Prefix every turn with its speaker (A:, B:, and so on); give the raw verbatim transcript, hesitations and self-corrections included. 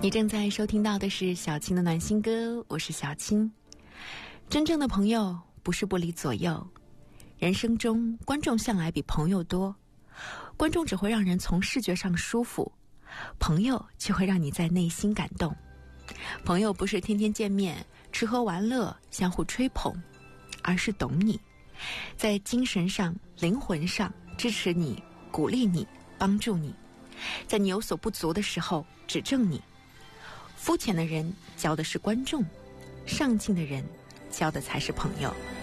A: 你正在收听到的是小青的暖心歌，我是小青。真正的朋友不是不离左右，人生中观众向来比朋友多，观众只会让人从视觉上舒服，朋友却会让你在内心感动。朋友不是天天见面吃喝玩乐相互吹捧，而是懂你，在精神上灵魂上支持你，鼓励你，帮助你，在你有所不足的时候指正你。肤浅的人交的是观众，上进的人交的才是朋友。